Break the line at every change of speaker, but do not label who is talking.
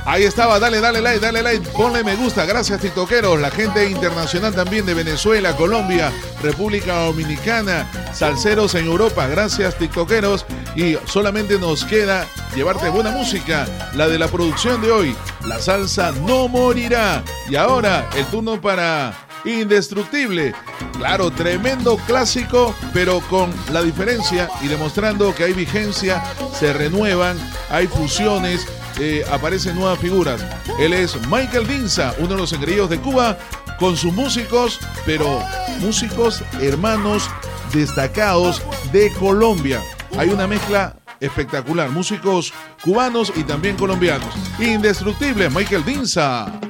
Ahí estaba, dale like, ponle me gusta. Gracias, tiktokeros. La gente internacional también de Venezuela, Colombia, República Dominicana, salseros en Europa. Gracias, tiktokeros. Y solamente nos queda llevarte buena música, la de la producción de hoy. La salsa no morirá. Y ahora el turno para Indestructible. Claro, tremendo clásico, pero con la diferencia y demostrando que hay vigencia, se renuevan, hay fusiones, aparecen nuevas figuras. Él es Michael Dinsa, uno de los engreídos de Cuba, con sus músicos, pero músicos hermanos destacados de Colombia. Hay una mezcla espectacular, músicos cubanos y también colombianos. Indestructible, Michael Dinsa.